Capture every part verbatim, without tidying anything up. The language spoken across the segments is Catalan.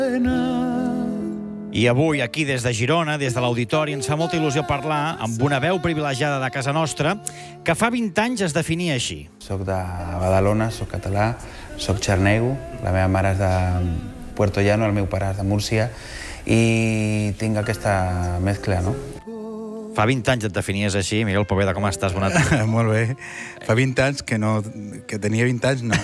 I avui, aquí des de Girona, des de l'Auditori, ens fa molta il·lusió parlar amb una veu privilegiada de casa nostra que fa vint anys es definia així. Soc de Badalona, soc català, soc xarnego, la meva mare és de Puerto Llano, el meu pare és de Múrcia, i tinc aquesta mescla, no? Fa vint anys et definies així. Miguel Poveda, com estàs? Bona tarda. Molt bé. Fa vint anys que no... que tenia vint anys, no.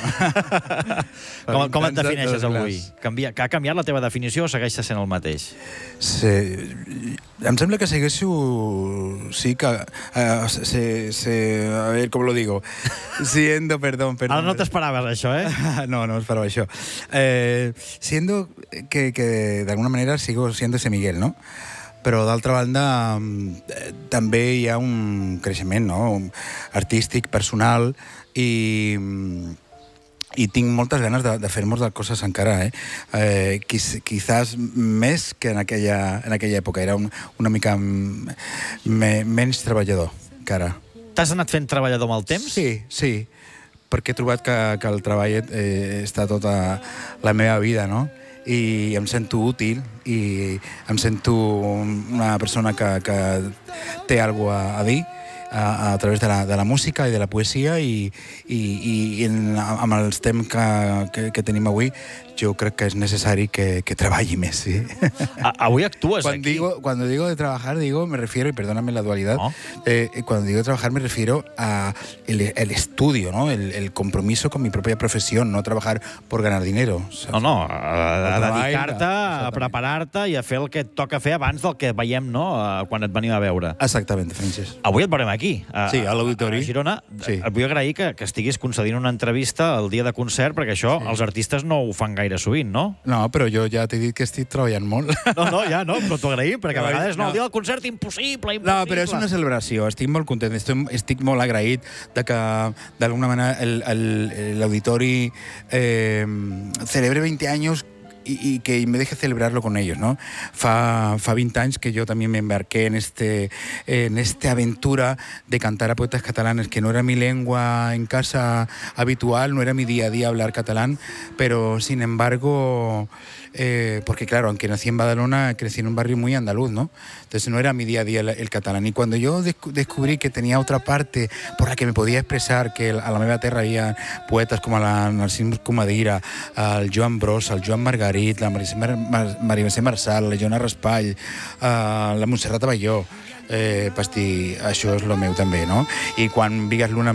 com com et defineixes avui? Canvia, que ha canviat la teva definició o segueix sent el mateix? Sí, em sembla que segueixo... Sí que... Uh, se, se, a ver, com lo digo? Siendo, perdón, perdón. Ara no t'esperaves això, eh? no, no esperava això. Eh, siendo que, que de alguna manera sigo siendo ese Miguel, ¿no? Però, d'altra banda, eh, també hi ha un creixement, no? Artístic, personal, i, i tinc moltes ganes de, de fer moltes coses encara, eh? eh quiz, quizás més que en aquella, en aquella època. Era un, una mica me, menys treballador, encara. T'has anat fent treballador amb el temps? Sí, sí, perquè he trobat que, que el treball eh, està tota la meva vida, no? I em sento útil i em sento una persona que, que té alguna cosa a dir a, a través de la, de la música i de la poesia i, i, i en, amb els temps que, que, que tenim avui jo crec que és necessari que, que treballi més, sí. A, avui actues cuando aquí. Digo, cuando digo de trabajar, digo, me refiero, y perdóname la dualidad, ¿No? eh, cuando digo de trabajar me refiero a el, el estudio, ¿no? El, el compromiso con mi propia profesión, no trabajar por ganar dinero. O sea, No, no, a, a dedicar-te, a exactament. preparar-te i a fer el que et toca fer abans del que veiem, no?, quan et venim a veure. Exactament, Francesc. Avui et veurem aquí, a, Sí, a l'Auditori. a Girona. Sí. Et vull agrair que, que estiguis concedint una entrevista el dia de concert, perquè això Sí. els artistes no ho fan gaire sovint, no? No, però jo ja t'he dit que estic treballant molt. No, no, ja, no, però t'ho agraïm, perquè a No, vegades no, no. el dia del concert impossible, impossible. No, però és una celebració, estic molt content, estic, estic molt agraït de que d'alguna manera el- el- l'Auditori eh, celebre veinte años y, y que me deje celebrarlo con ellos, ¿no? Fa, fa veinte anys que yo también me embarqué en este en esta aventura de cantar a poetas catalanes, que no era mi lengua en casa habitual, no era mi día a día hablar catalán, pero sin embargo, eh, porque claro, aunque nací en Badalona, crecí en un barrio muy andaluz, ¿no? Entonces no era mi día a día el, el catalán. Y cuando yo descu- descubrí que tenía otra parte por la que me podía expresar, que a la meva terra havia poetes com la Narcís Comadira, el Joan Brossa, el Joan Margarit, la Maria Mar Mar Mercè Marçal, la Joana Raspall, uh, la Montserrat Abelló, eh, vaig dir, això és el meu també, no? I quan Vigas Luna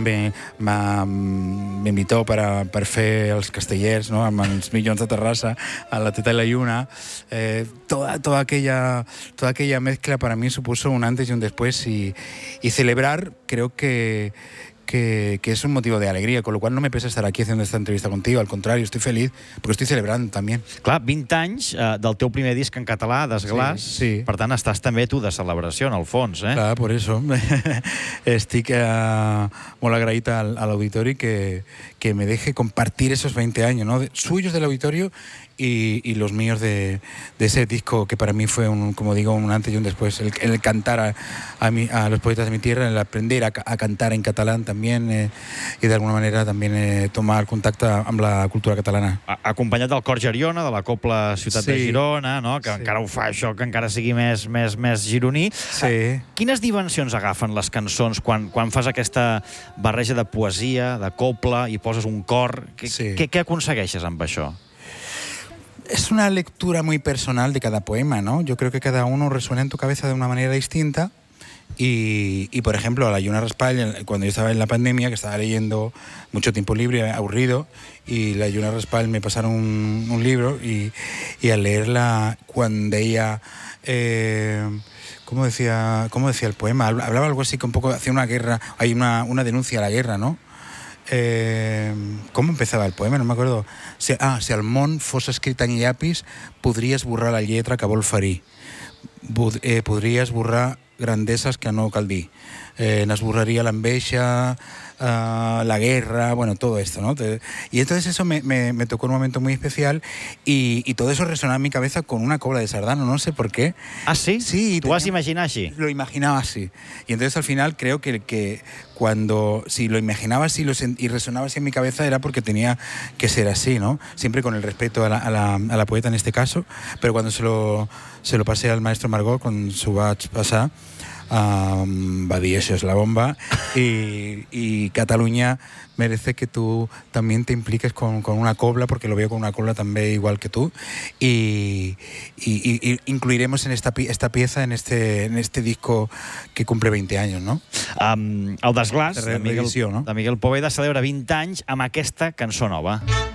m'invitó per, a, per fer els castellers, no? Amb els Milions de Terrassa, a la Teta i la Lluna, eh, toda, toda, aquella, toda aquella mezcla para mí supuso un antes y un después, y, y celebrar creo que Que, que es un motivo de alegría, con lo cual no me pesa estar aquí haciendo esta entrevista contigo, al contrario, estoy feliz porque estoy celebrando también. Clar, vint anys eh, del teu primer disc en català, Desglàs, Sí, sí. per tant estàs també tu de celebració, en el fons, eh? Clar, por eso estic eh, molt agraït al, al Auditori que, que me deje compartir esos veinte años, ¿no? De, suyos del Auditorio y, y los míos de, de ese disco que para mí fue, un, como digo, un antes y un después. El, el cantar a, a, mi, a los poetas de mi tierra, el aprender a, a cantar en catalán también eh, y de alguna manera también eh, tomar contacte amb la cultura catalana. A- Acompanyat del Cor Geriona, de la Copla Ciutat Sí. de Girona, no? Que Sí. encara ho fa això, que encara sigui més, més, més gironí. Sí. Eh, Quines dimensions agafen les cançons quan, quan fas aquesta barreja de poesia, de copla, i poses un cor? Què, Sí. què, què aconsegueixes amb això? Es una lectura muy personal de cada poema, ¿no? Yo creo que cada uno resuena en tu cabeza de una manera distinta. Y, y por ejemplo, a la Joana Raspall, cuando yo estaba en la pandemia, que estaba leyendo mucho tiempo libre, aburrido, y la Joana Raspall me pasaron un, un libro, y, y al leerla, cuando ella... Eh, ¿cómo decía, ¿Cómo decía el poema? Hablaba algo así que un poco hacía una guerra, hay una, una denuncia a la guerra, ¿no? Eh, com empezava el poema? No m'acordo. Si, ah, si el món fos escrit en llapis, podria esborrar la lletra que vol ferir. Bod, eh, podria esborrar grandeses que no cal dir. Eh, nos borraría la enveja, uh, la guerra, bueno, todo esto, ¿no? Te, y entonces eso me, me, me tocó en un momento muy especial y, y todo eso resonaba en mi cabeza con una cobla de Sardano, no sé por qué. Ah, sí? Sí. ¿Tú vas a imaginar así? Lo imaginaba así. Y entonces al final creo que, que cuando, si lo imaginaba así lo y resonaba así en mi cabeza era porque tenía que ser así, ¿no? Siempre con el respeto a la, a la, a la poeta en este caso, pero cuando se lo, se lo pasé al maestro Margot, con su vaig passar, Um, va dir això és la bomba y, y Cataluña merece que tú también te impliques con, con una cobla, porque lo veo con una cobla también igual que tú, y, y, y incluiremos en esta, esta pieza en este, en este disco que cumple veinte años, no? Um, el Desglaç, de, de, Miguel, no? de Miguel Poveda, celebra vint anys amb aquesta cançó nova.